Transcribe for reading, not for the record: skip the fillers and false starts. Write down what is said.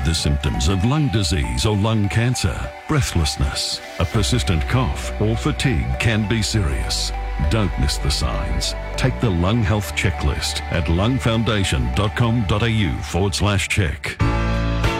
of the symptoms of lung disease or lung cancer, breathlessness, a persistent cough, or fatigue can be serious. Don't miss the signs. Take the Lung Health Checklist at lungfoundation.com.au/check.